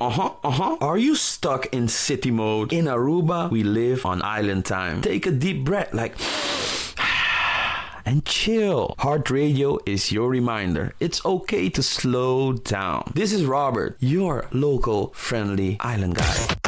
Are you stuck in city mode? In Aruba, we live on island time. Take a deep breath, like, and chill. Heart Radio is your reminder. It's okay to slow down. This is Robert, your local friendly island guy.